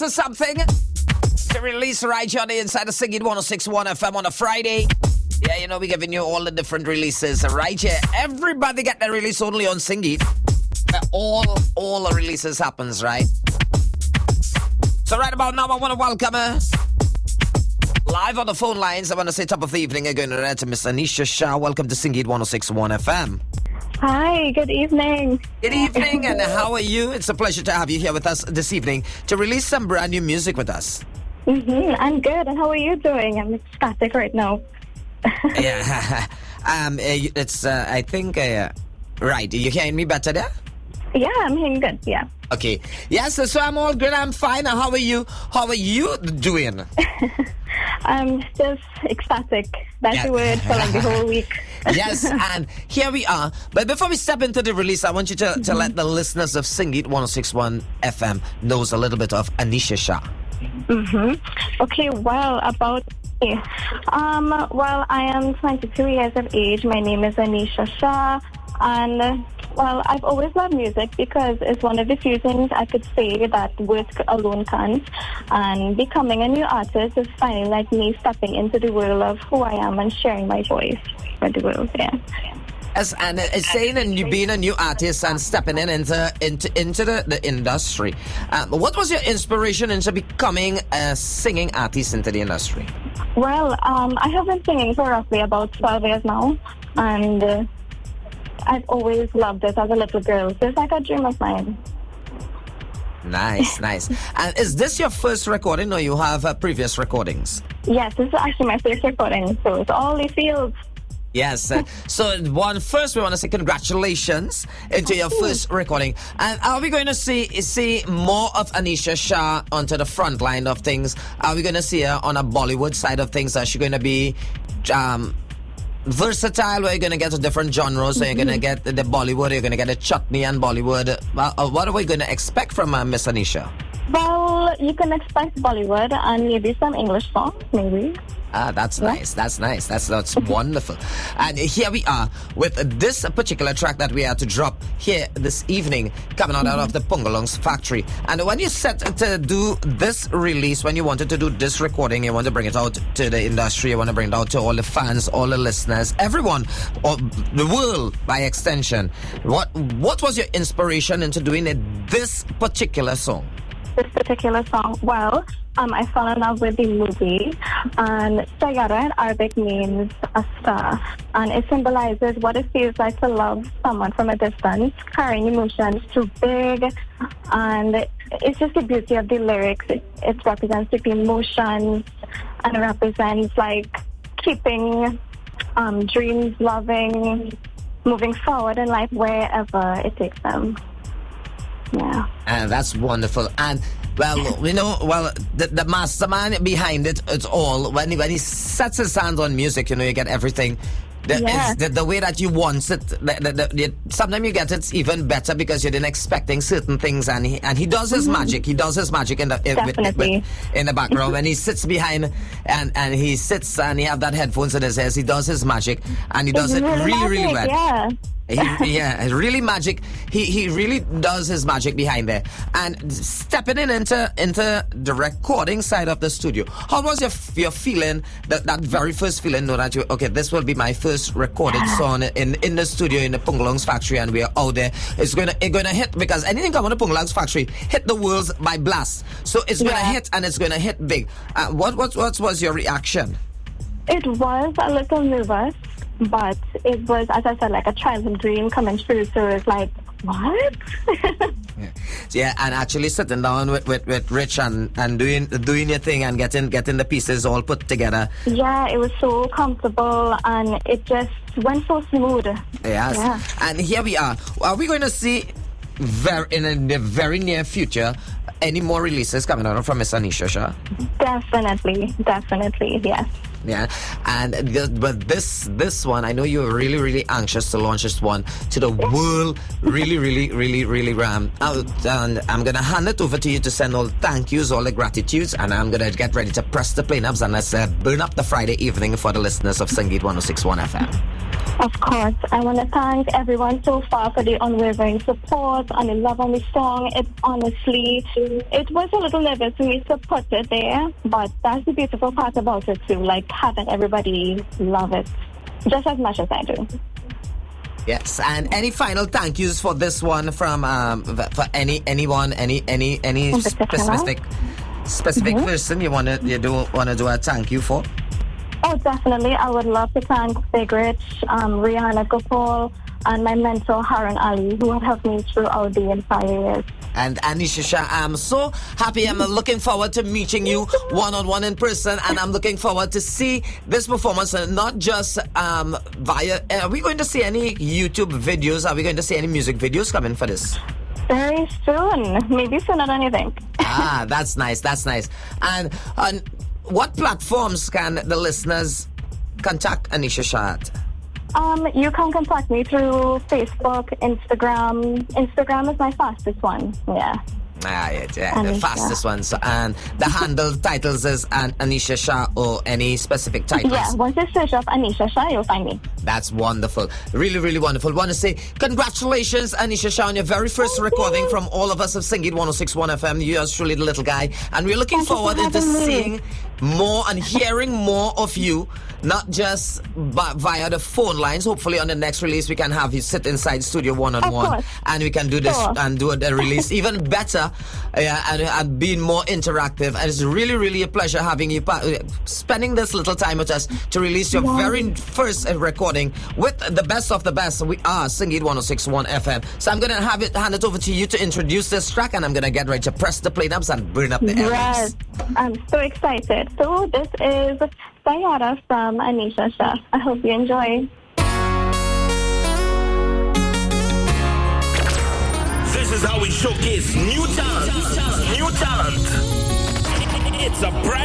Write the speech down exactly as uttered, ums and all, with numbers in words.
To something to release right here on the inside of Sing It one oh six point one F M on a Friday. Yeah, you know, we're giving you all the different releases right here. Everybody get their release only on Sing It. All, all the releases happens, right? So right about now, I want to welcome her live on the phone lines. I want to say top of the evening again to Miss Anisha Shah. Welcome to Sing It one oh six point one F M. Hi, good evening. Good evening, and how are you? It's a pleasure to have you here with us this evening to release some brand new music with us. Mm-hmm, I'm good, and how are you doing? I'm ecstatic right now. Yeah, um, it's, uh, I think, uh, right, you hearing me better there? Yeah, I'm hearing good, yeah. Okay, yes, so, so I'm all good, I'm fine. How are you? How are you doing? I'm just ecstatic. That's yeah. the word for like the whole week. Yes, and here we are. But before we step into the release, I want you to, mm-hmm. to let the listeners of Sing It one oh six point one F M knows a little bit of Anisha Shah. Mm-hmm. Okay, well, about me. Um, well, I am twenty-two years of age. My name is Anisha Shah. And, well, I've always loved music because it's one of the few things I could say that work alone can't. And becoming a new artist is finally like me stepping into the world of who I am and sharing my voice with the world, yeah. Yes, and it's saying and you being a new artist and stepping in into into, into the, the industry. Um, what was your inspiration into becoming a singing artist into the industry? Well, um, I have been singing for roughly about twelve years now, and uh, I've always loved it as a little girl. So it's like a dream of mine. Nice, nice. And is this your first recording or you have uh, previous recordings? Yes, this is actually my first recording, so it's all the fields. Yes. Uh, so, one first, we want to say congratulations into your first recording. And are we going to see see more of Anisha Shah onto the front line of things? Are we going to see her on a Bollywood side of things? Are she going to be um, versatile, where you're going to get to different genres? So, you're going to get the Bollywood, you're going to get a chutney and Bollywood. Uh, what are we going to expect from uh, Miss Anisha? Well, you can expect Bollywood and maybe some English songs, maybe. Ah, that's yeah. nice. That's nice. That's that's wonderful. And here we are with this particular track that we had to drop here this evening, coming out, mm-hmm. out of the Pungalongs factory. And when you set to do this release, when you wanted to do this recording, you want to bring it out to the industry, you want to bring it out to all the fans, all the listeners, everyone, or the world by extension. What what was your inspiration into doing it, this particular song? This particular song, well, um, I fell in love with the movie, and Sayara in Arabic means a star, and it symbolizes what it feels like to love someone from a distance, carrying emotions too big, and it's just the beauty of the lyrics. It, it represents the emotions, and it represents like keeping um, dreams, loving, moving forward in life wherever it takes them. Yeah. And that's wonderful. And well, you know, well, the, the mastermind behind it, it's all when he, when he sets his hands on music, you know, you get everything. The, yeah. the, the way that you want it, the, the, the, the, sometimes you get it even better because you didn't expecting certain things, and he and he does his mm-hmm. magic. He does his magic in the in, with, with, in the background when he sits behind and and he sits and he have that headphones in his ears. He does his magic, and he does it's it really, really, really magic, well. Yeah. He, yeah, really magic. He he really does his magic behind there. And stepping in into into the recording side of the studio, how was your your feeling? That that very first feeling, know that you okay, this will be my first recorded song in in the studio in the Pungalongs factory, and we are out there. It's gonna it's gonna hit because anything come on the Pungalongs factory hit the world by blast. So it's gonna yeah. hit and it's gonna hit big. Uh, what what what was your reaction? It was a little nervous. But it was, as I said, like a childhood dream coming true. So it's like, what? yeah. yeah, and actually sitting down with, with, with Rich and, and doing doing your thing and getting getting the pieces all put together. Yeah, it was so comfortable and it just went so smooth. Yes. Yeah. And here we are. Are we going to see very in the very near future any more releases coming out from Miss Anisha Shah? Definitely, definitely, yes. Yeah, and th- but this this one, I know you're really really anxious to launch this one to the world. Really, really, really, really ram out, and I'm gonna hand it over to you to send all thank yous, all the gratitudes, and I'm gonna get ready to press the play knobs and let's uh, burn up the Friday evening for the listeners of Sangeet one oh six point one F M. Of course, I want to thank everyone so far for the unwavering support and the love on the song. It honestly, it was a little nervous for me to put it there, but that's the beautiful part about it too, like having everybody love it just as much as I do. Yes, and any final thank yous for this one from um, for any anyone, any any any specific specific mm-hmm. person you want to you do want to do a thank you for? Oh, definitely. I would love to thank Big Rich, um, Rihanna Gopal, and my mentor, Haran Ali, who have helped me throughout the entire years. And Anisha Shah, I'm so happy. I'm looking forward to meeting you one-on-one in person, and I'm looking forward to see this performance, and not just um, via... Are we going to see any YouTube videos? Are we going to see any music videos coming for this? Very soon. Maybe sooner than you think. Ah, that's nice. That's nice. And... and what platforms can the listeners contact Anisha Shah at? Um, you can contact me through Facebook, Instagram. Instagram is my fastest one. Yeah. Ah, yeah, yeah the fastest one. So, and the handle titles is an Anisha Shah or any specific titles? Yeah, once you search up Anisha Shah, you'll find me. That's wonderful. Really, really wonderful. Want to say congratulations, Anisha Shah, on your very first Thank recording you. From all of us of Sangeet one oh six point one F M. You are truly the little guy. And we're looking Thank forward for into seeing me. more and hearing more of you, not just by, via the phone lines. Hopefully on the next release we can have you sit inside studio one-on-one and we can do this sure. and do the release even better. Yeah, and, and being more interactive. And it's really, really a pleasure having you, uh, spending this little time with us to release your yeah. very first uh, recording with the best of the best. We are Sangeet one oh six point one F M. So I'm going to have it hand it over to you to introduce this track, and I'm going to get ready to press the play knobs and burn up the airwaves. Yes, I'm so excited. So this is Sayara from Anisha Shah. I hope you enjoy. This is how we showcase new talent. New talent. It's a brand